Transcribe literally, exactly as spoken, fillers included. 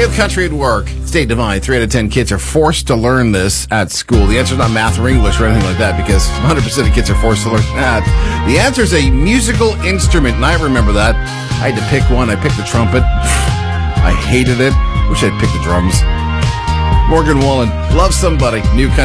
New country at work. State divine. Three out of ten kids are forced to learn this at school. The answer is not math or English or anything like that, because one hundred percent of kids are forced to learn that. The answer is a musical instrument, and I remember that. I had to pick one. I picked the trumpet. I hated it. Wish I'd picked the drums. Morgan Wallen, Love Somebody. New country.